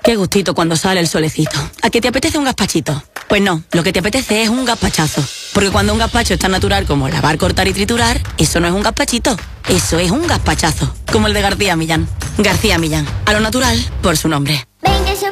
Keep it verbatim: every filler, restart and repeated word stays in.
Qué gustito cuando sale el solecito. ¿A qué te apetece un gazpachito? Pues no, lo que te apetece es un gazpachazo. Porque cuando un gazpacho es tan natural como lavar, cortar y triturar, eso no es un gazpachito. Eso es un gazpachazo. Como el de García Millán. García Millán. A lo natural, por su nombre.